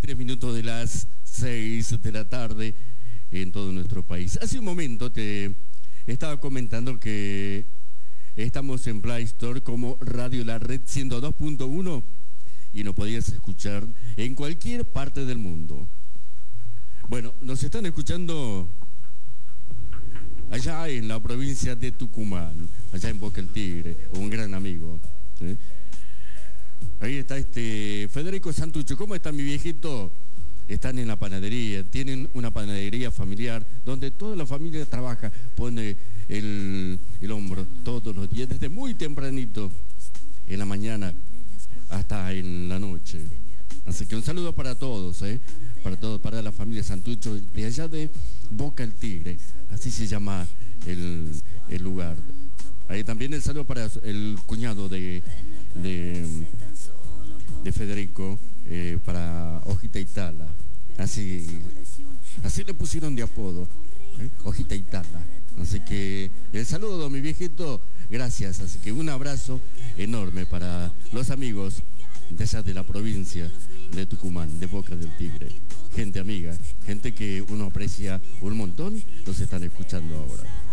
3 minutos de las 6 de la tarde en todo nuestro país. Hace un momento te estaba comentando que estamos en Play Store como Radio La Red 102.1 y nos podías escuchar en cualquier parte del mundo. Bueno, nos están escuchando allá en la provincia de Tucumán, allá en Boca del Tigre, un gran amigo. Ahí está Federico Santucho. ¿Cómo está mi viejito? Están en la panadería, tienen una panadería familiar donde toda la familia trabaja, pone el hombro todos los días, desde muy tempranito, en la mañana hasta en la noche. Así que un saludo para todos, para la familia Santucho, de allá de Boca del Tigre, así se llama el lugar. Ahí también el saludo para el cuñado de Federico, para Hojita y Tala. Así le pusieron de apodo, Hojita y Tala. Así que el saludo, mi viejito, gracias. Así que un abrazo enorme para los amigos de allá de la provincia de Tucumán, de Boca del Tigre. Gente amiga, gente que uno aprecia un montón, los están escuchando ahora.